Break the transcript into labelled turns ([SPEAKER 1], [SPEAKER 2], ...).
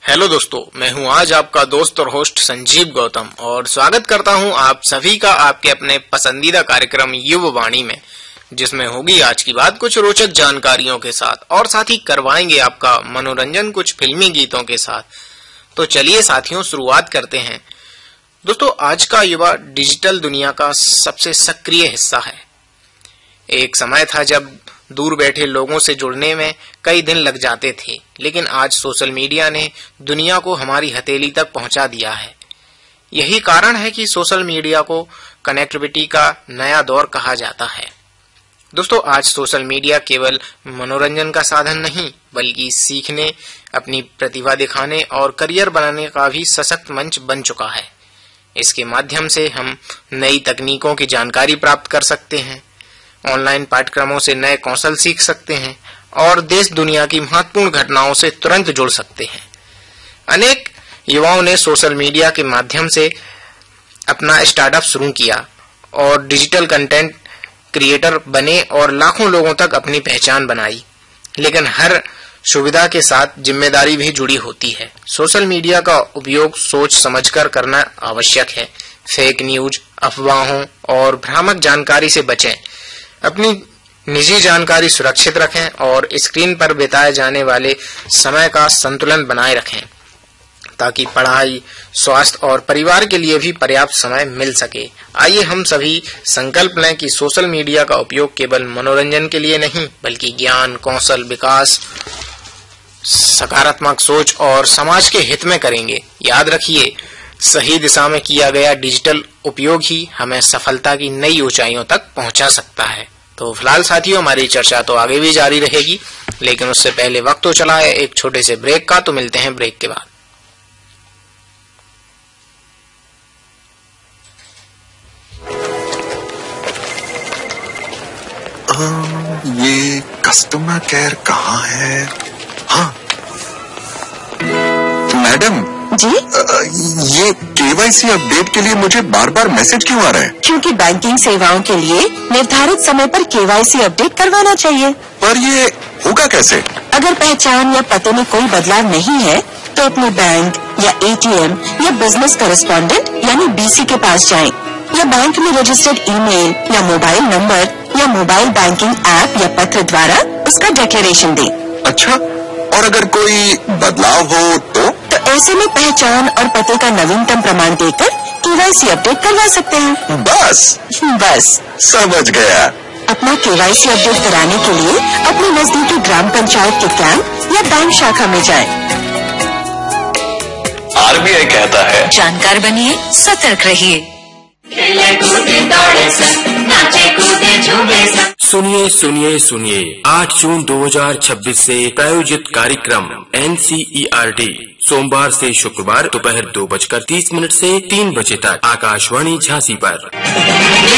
[SPEAKER 1] Hello दोस्तों, मैं हूं आज आपका दोस्त और होस्ट संजीव गौतम और स्वागत करता हूं आप सभी का आपके अपने पसंदीदा कार्यक्रम युववाणी में, जिसमें होगी आज की बात कुछ रोचक जानकारियों के साथ और साथ ही करवाएंगे आपका मनोरंजन कुछ फिल्मी गीतों के साथ। तो चलिए साथियों, शुरुआत करते हैं। दोस्तों, आज का युवा डिजिटल दुनिया का सबसे सक्रिय हिस्सा है। एक समय था जब दूर बैठे लोगों से जुड़ने में कई दिन लग जाते थे, लेकिन आज सोशल मीडिया ने दुनिया को हमारी हथेली तक पहुंचा दिया है। यही कारण है कि सोशल मीडिया को कनेक्टिविटी का नया दौर कहा जाता है। दोस्तों, आज सोशल मीडिया केवल मनोरंजन का साधन नहीं, बल्कि सीखने, अपनी प्रतिभा दिखाने और करियर बनाने का भी सशक्त मंच बन चुका है। इसके माध्यम से हम नई तकनीकों की जानकारी प्राप्त कर सकते हैं, ऑनलाइन पाठ्यक्रमों से नए कौशल सीख सकते हैं और देश दुनिया की महत्वपूर्ण घटनाओं से तुरंत जुड़ सकते हैं। अनेक युवाओं ने सोशल मीडिया के माध्यम से अपना स्टार्टअप शुरू किया और डिजिटल कंटेंट क्रिएटर बने और लाखों लोगों तक अपनी पहचान बनाई। लेकिन हर सुविधा के साथ जिम्मेदारी भी जुड़ी होती है। सोशल मीडिया का उपयोग सोच समझकर करना आवश्यक है। फेक न्यूज, अफवाहों और भ्रामक जानकारी से बचें। अपनी निजी जानकारी सुरक्षित रखें और स्क्रीन पर बिताए जाने वाले समय का संतुलन बनाए रखें, ताकि पढ़ाई, स्वास्थ्य और परिवार के लिए भी पर्याप्त समय मिल सके। आइए हम सभी संकल्प लें कि सोशल मीडिया का उपयोग केवल मनोरंजन के लिए नहीं, बल्कि ज्ञान, कौशल, विकास, सकारात्मक सोच और समाज के हित में करेंगे। याद रखिए, सही दिशा में किया गया डिजिटल उपयोग ही हमें सफलता की नई ऊंचाइयों तक पहुंचा सकता है। तो फिलहाल साथियों, हमारी चर्चा तो आगे भी जारी रहेगी, लेकिन उससे पहले वक्त तो चला है एक छोटे से ब्रेक का। तो मिलते हैं ब्रेक के बाद।
[SPEAKER 2] ये कस्टमर केयर कहाँ है? हाँ मैडम
[SPEAKER 3] जी,
[SPEAKER 2] ये केवाईसी अपडेट के लिए मुझे बार बार मैसेज क्यों आ रहा है?
[SPEAKER 3] क्योंकि बैंकिंग सेवाओं के लिए निर्धारित समय पर केवाईसी अपडेट करवाना चाहिए।
[SPEAKER 2] पर ये होगा कैसे?
[SPEAKER 3] अगर पहचान या पते में कोई बदलाव नहीं है तो अपने बैंक या एटीएम या बिजनेस करेस्पॉन्डेंट यानी बीसी के पास जाएं, या बैंक में रजिस्टर्ड ईमेल या मोबाइल नंबर या मोबाइल बैंकिंग ऐप या पत्र द्वारा उसका डिक्लेरेशन दें।
[SPEAKER 2] अच्छा, और अगर कोई बदलाव हो तो
[SPEAKER 3] ऐसे में पहचान और पते का नवीनतम प्रमाण देकर केवाईसी अपडेट करवा सकते हैं। बस
[SPEAKER 2] समझ गया।
[SPEAKER 3] अपना केवाईसी अपडेट कराने के लिए अपने नजदीकी ग्राम पंचायत के कैंप या बैंक शाखा में जाएं।
[SPEAKER 2] आरबीआई कहता है,
[SPEAKER 3] जानकार बनिए, सतर्क रहिए।
[SPEAKER 4] सुनिए 8 जून 2026 से प्रायोजित कार्यक्रम NCERT सोमवार से शुक्रवार दोपहर 2:30 से 3 बजे तक आकाशवाणी झांसी पर।